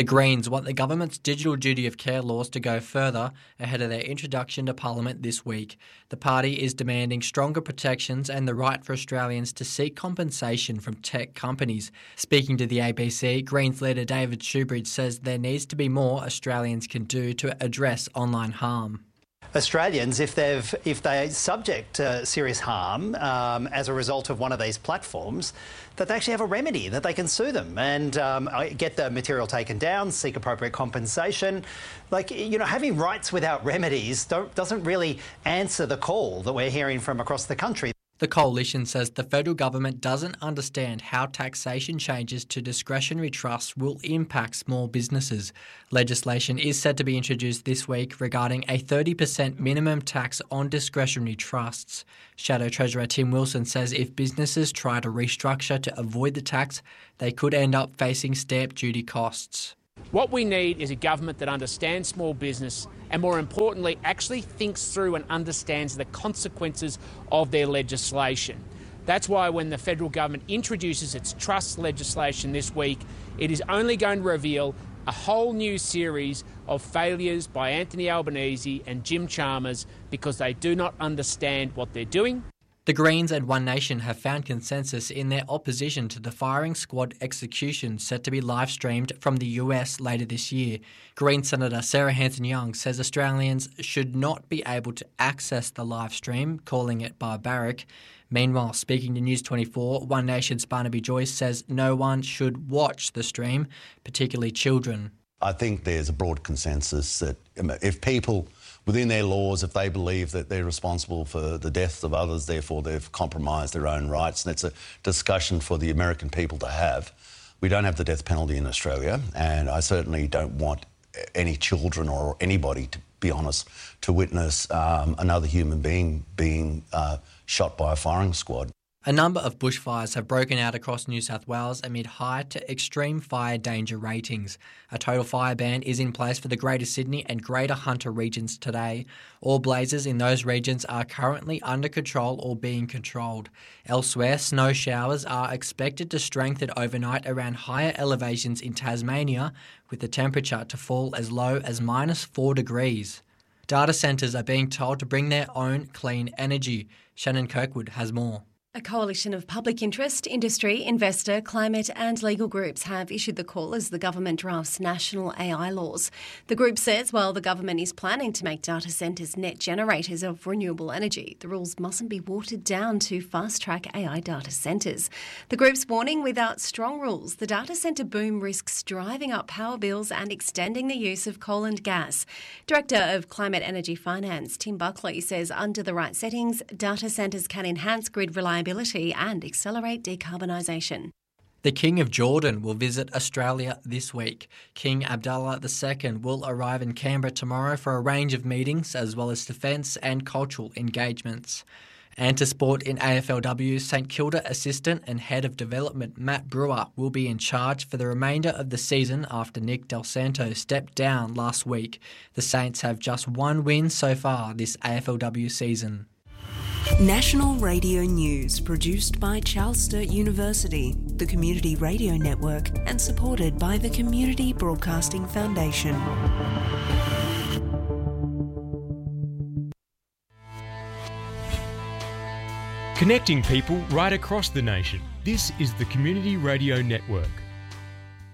The Greens want the government's digital duty of care laws to go further ahead of their introduction to Parliament this week. The party is demanding stronger protections and the right for Australians to seek compensation from tech companies. Speaking to the ABC, Greens leader David Shoebridge says there needs to be more Australians can do to address online harm. Australians, if they're subject to serious harm as a result of one of these platforms, that they actually have a remedy, that they can sue them and get the material taken down, seek appropriate compensation. Having rights without remedies doesn't really answer the call that we're hearing from across the country. The coalition says the federal government doesn't understand how taxation changes to discretionary trusts will impact small businesses. Legislation is set to be introduced this week regarding a 30% minimum tax on discretionary trusts. Shadow Treasurer Tim Wilson says if businesses try to restructure to avoid the tax, they could end up facing stamp duty costs. What we need is a government that understands small business and, more importantly, actually thinks through and understands the consequences of their legislation. That's why when the federal government introduces its trust legislation this week, it is only going to reveal a whole new series of failures by Anthony Albanese and Jim Chalmers because they do not understand what they're doing. The Greens and One Nation have found consensus in their opposition to the firing squad execution set to be live-streamed from the US later this year. Green Senator Sarah Hanson-Young says Australians should not be able to access the live stream, calling it barbaric. Meanwhile, speaking to News 24, One Nation's Barnaby Joyce says no one should watch the stream, particularly children. I think there's a broad consensus that if people within their laws, if they believe that they're responsible for the deaths of others, therefore they've compromised their own rights, and it's a discussion for the American people to have. We don't have the death penalty in Australia, and I certainly don't want any children or anybody, to be honest, to witness another human being shot by a firing squad. A number of bushfires have broken out across New South Wales amid high to extreme fire danger ratings. A total fire ban is in place for the Greater Sydney and Greater Hunter regions today. All blazes in those regions are currently under control or being controlled. Elsewhere, snow showers are expected to strengthen overnight around higher elevations in Tasmania, with the temperature to fall as low as -4 degrees. Data centres are being told to bring their own clean energy. Shannon Kirkwood has more. A coalition of public interest, industry, investor, climate and legal groups have issued the call as the government drafts national AI laws. The group says while the government is planning to make data centres net generators of renewable energy, the rules mustn't be watered down to fast-track AI data centres. The group's warning without strong rules, the data centre boom risks driving up power bills and extending the use of coal and gas. Director of Climate Energy Finance, Tim Buckley, says under the right settings, data centres can enhance grid reliability and accelerate decarbonisation. The King of Jordan will visit Australia this week. King Abdullah II will arrive in Canberra tomorrow for a range of meetings as well as defence and cultural engagements. And to sport in AFLW, St Kilda assistant and head of development Matt Brewer will be in charge for the remainder of the season after Nick Del Santo stepped down last week. The Saints have just one win so far this AFLW season. National Radio News, produced by Charles Sturt University, the Community Radio Network, and supported by the Community Broadcasting Foundation. Connecting people right across the nation. This is the Community Radio Network.